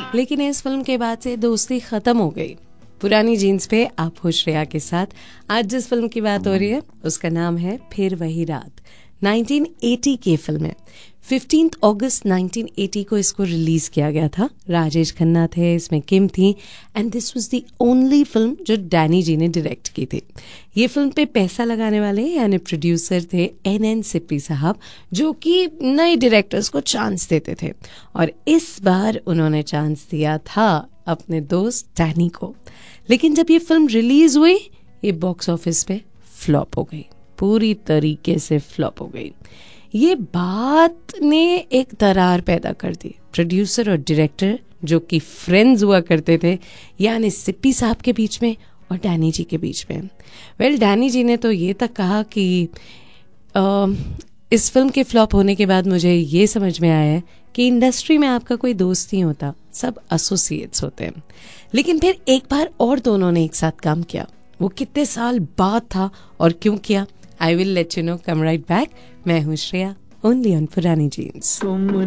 लेकिन इस फिल्म के बाद से दोस्ती खत्म हो गई। पुरानी जीन्स पे आप हो श्रेया के साथ। आज जिस फिल्म की बात हो रही है उसका नाम है फिर वही रात। 1980 की फिल्म है। 15 अगस्त 1980 को इसको रिलीज किया गया था। राजेश खन्ना थे इसमें, किम थी, and this was the only film जो डैनी जी ने डायरेक्ट की थी। ये फिल्म पे पैसा लगाने वाले यानी प्रोड्यूसर थे एन सिप्पी साहब, जो कि नए डायरेक्टर्स को चांस देते थे, और इस बार उन्होंने चांस दिया था अपने दोस्त डैनी को। लेकिन जब ये फिल्म रिलीज हुई ये बॉक्स ऑफिस पे फ्लॉप हो गई, पूरी तरीके से फ्लॉप हो गई। ये बात ने एक दरार पैदा कर दी प्रोड्यूसर और डायरेक्टर जो कि फ्रेंड्स हुआ करते थे, यानी सिप्पी साहब के बीच में और डैनी जी के बीच में। डैनी जी ने तो ये तक कहा कि इस फिल्म के फ्लॉप होने के बाद मुझे ये समझ में आया है कि इंडस्ट्री में आपका कोई दोस्त नहीं होता, सब एसोसिएट्स होते हैं। लेकिन फिर एक बार और दोनों ने एक साथ काम किया, वो कितने साल बाद था और क्यों किया, I will let you know, come right back. मैं हूँ श्रेया, ओनली ऑन पुरानी जीन्स।